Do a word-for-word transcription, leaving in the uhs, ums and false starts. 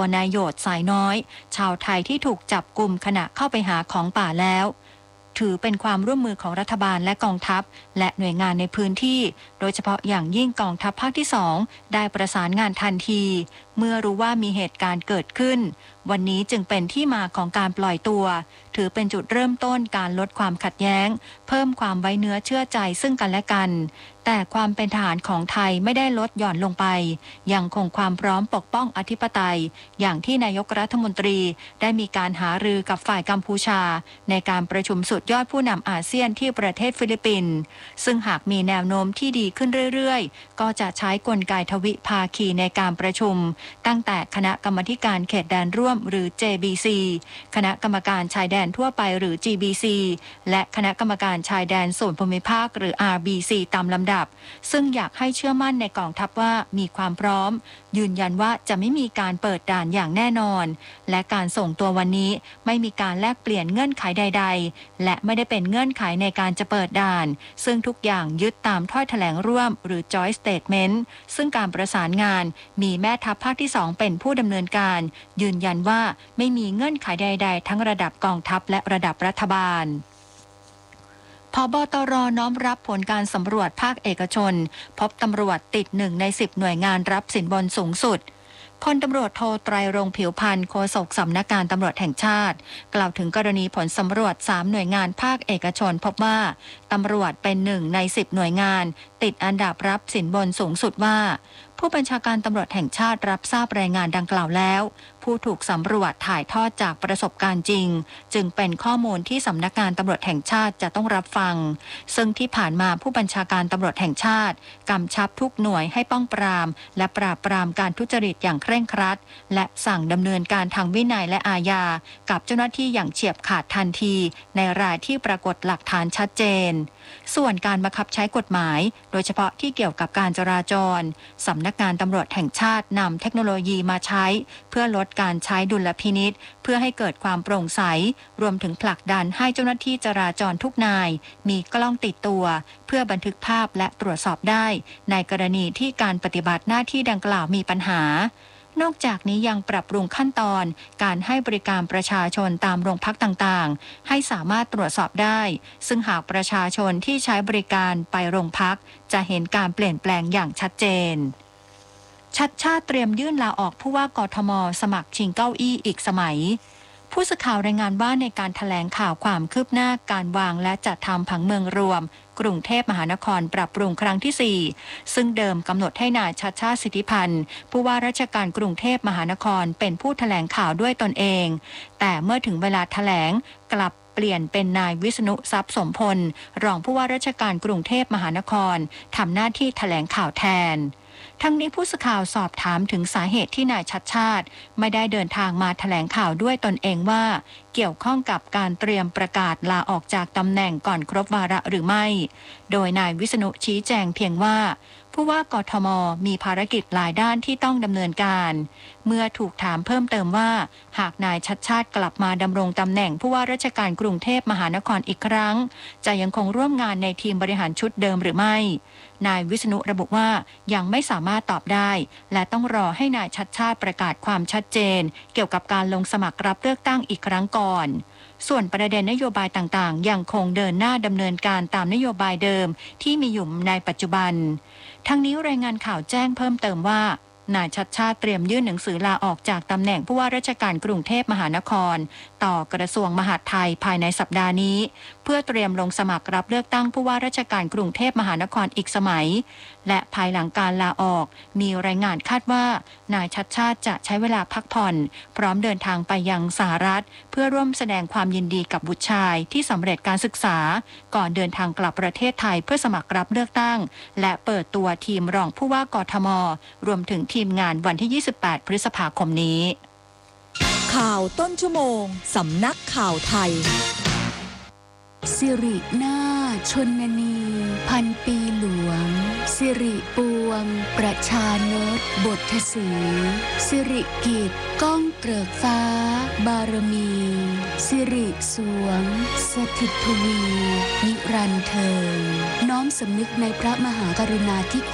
นายโยดสายน้อยชาวไทยที่ถูกจับกุมขณะเข้าไปหาของป่าแล้วถือเป็นความร่วมมือของรัฐบาลและกองทัพและหน่วยงานในพื้นที่โดยเฉพาะอย่างยิ่งกองทัพภาคที่สองได้ประสานงานทันทีเมื่อรู้ว่ามีเหตุการณ์เกิดขึ้นวันนี้จึงเป็นที่มาของการปล่อยตัวถือเป็นจุดเริ่มต้นการลดความขัดแย้งเพิ่มความไว้เนื้อเชื่อใจซึ่งกันและกันแต่ความเป็นทหารของไทยไม่ได้ลดหย่อนลงไปยังคงความพร้อมปกป้องอธิปไตยอย่างที่นายกรัฐมนตรีได้มีการหารือกับฝ่ายกัมพูชาในการประชุมสุดยอดผู้นำอาเซียนที่ประเทศฟิลิปปินส์ซึ่งหากมีแนวโน้มที่ดีขึ้นเรื่อยๆก็จะใช้กลไกทวิภาคีในการประชุมตั้งแต่คณะกรรมาการเขตแดนร่วมหรือ เจ บี ซี คณะกรรมการชายแดนทั่วไปหรือ จี บี ซี และคณะกรรมการชายแดนส่วนภูมิภาคหรือ อาร์ บี ซี ตามลำดับซึ่งอยากให้เชื่อมั่นในกองทัพว่ามีความพร้อมยืนยันว่าจะไม่มีการเปิดด่านอย่างแน่นอนและการส่งตัววันนี้ไม่มีการแลกเปลี่ยนเงื่อนไขใดๆและไม่ได้เป็นเงื่อนไขในการจะเปิดด่านซึ่งทุกอย่างยึดตามถ้อยแถลงร่วมหรือ Joint Statement ซึ่งการประสานงานมีแม่ทัพภาคที่สองเป็นผู้ดำเนินการยืนยันว่าไม่มีเงื่อนไขใดๆทั้งระดับกองทัพและระดับรัฐบาลผบตรน้อมรับผลการสำรวจภาคเอกชนพบตำรวจติดหนึ่งในสิบหน่วยงานรับสินบนสูงสุดพลตำรวจโทไตรรงค์ผิวพรรณโฆษกสำนักงานตำรวจแห่งชาติกล่าวถึงกรณีผลสำรวจสามหน่วยงานภาคเอกชนพบว่าตำรวจเป็นหนึ่งในสิบหน่วยงานติดอันดับรับสินบนสูงสุดว่าผู้บัญชาการตำรวจแห่งชาติรับทราบรายงานดังกล่าวแล้วผู้ถูกสำรวจถ่ายทอดจากประสบการณ์จริงจึงเป็นข้อมูลที่สำนักงานตำรวจแห่งชาติจะต้องรับฟังซึ่งที่ผ่านมาผู้บัญชาการตำรวจแห่งชาติกำชับทุกหน่วยให้ป้องปรามและปราบปรามการทุจริตอย่างเคร่งครัดและสั่งดำเนินการทางวินัยและอาญากับเจ้าหน้าที่อย่างเฉียบขาดทันทีในรายที่ปรากฏหลักฐานชัดเจนส่วนการบังคับใช้กฎหมายโดยเฉพาะที่เกี่ยวกับการจราจรสำนักงานตำรวจแห่งชาตินำเทคโนโลยีมาใช้เพื่อลดการใช้ดุลพินิจเพื่อให้เกิดความโปร่งใสรวมถึงผลักดันให้เจ้าหน้าที่จราจรทุกนายมีกล้องติดตัวเพื่อบันทึกภาพและตรวจสอบได้ในกรณีที่การปฏิบัติหน้าที่ดังกล่าวมีปัญหานอกจากนี้ยังปรับปรุงขั้นตอนการให้บริการประชาชนตามโรงพักต่างๆให้สามารถตรวจสอบได้ซึ่งหากประชาชนที่ใช้บริการไปโรงพักจะเห็นการเปลี่ยนแปลงอย่างชัดเจนชัดชาติเตรียมยื่นลาออกผู้ว่ากทม.สมัครชิงเก้าอี้อีกสมัยผู้สื่อข่าวรายงานว่าในการแถลงข่าวความคืบหน้าการวางและจัดทำผังเมืองรวมกรุงเทพมหานครปรับปรุงครั้งที่สี่ซึ่งเดิมกำหนดให้นายชัชชาติสิทธิพันธ์ผู้ว่าราชการกรุงเทพมหานครเป็นผู้แถลงข่าวด้วยตนเองแต่เมื่อถึงเวลาแถลงกลับเปลี่ยนเป็นนายวิษณุทรัพย์สมพลรองผู้ว่าราชการกรุงเทพมหานครทำหน้าที่แถลงข่าวแทนทั้งนี้ผู้สื่อข่าวสอบถามถึงสาเหตุที่นายชัชชาติไม่ได้เดินทางมาแถลงข่าวด้วยตนเองว่าเกี่ยวข้องกับการเตรียมประกาศลาออกจากตำแหน่งก่อนครบวาระหรือไม่โดยนายวิษณุชี้แจงเพียงว่าผู้ว่ากทม.มีภารกิจหลายด้านที่ต้องดำเนินการเมื่อถูกถามเพิ่มเติมว่าหากนายชัชชาติกลับมาดำรงตำแหน่งผู้ว่าราชการกรุงเทพมหานครอีกครั้งจะยังคงร่วมงานในทีมบริหารชุดเดิมหรือไม่นายวิษณุระบุว่ายังไม่สามารถตอบได้และต้องรอให้นายชัชชาติประกาศความชัดเจนเกี่ยวกับการลงสมัครรับเลือกตั้งอีกครั้งก่อนส่วนประเด็นนโยบายต่างๆยังคงเดินหน้าดำเนินการตามนโยบายเดิมที่มีอยู่ในปัจจุบันทั้งนี้รายงานข่าวแจ้งเพิ่มเติมว่านายชัชชาติเตรียมยื่นหนังสือลาออกจากตำแหน่งผู้ว่าราชการกรุงเทพมหานครต่อกระทรวงมหาดไทยภายในสัปดาห์นี้เพื่อเตรียมลงสมัครรับเลือกตั้งผู้ว่าราชการกรุงเทพมหานครอีกสมัยและภายหลังการลาออกมีรายงานคาดว่านายชัชชาติจะใช้เวลาพักผ่อนพร้อมเดินทางไปยังสหรัฐเพื่อร่วมแสดงความยินดีกับบุตรชายที่สำเร็จการศึกษาก่อนเดินทางกลับประเทศไทยเพื่อสมัครรับเลือกตั้งและเปิดตัวทีมรองผู้ว่ากทม.รวมถึงทีมงานวันที่ยี่สิบแปดพฤษภาคมนี้ข่าวต้นชั่วโมงสำนักข่าวไทยสิรินาถชนนีพันปีหลวงสิริปวงประชานตบทสีสิริกิจก้องเกริกฟ้าบารมีสิริสวงสถิตทวีนิรันดร์เทินน้อมสำนึกในพระมหากรุณาธิคุณ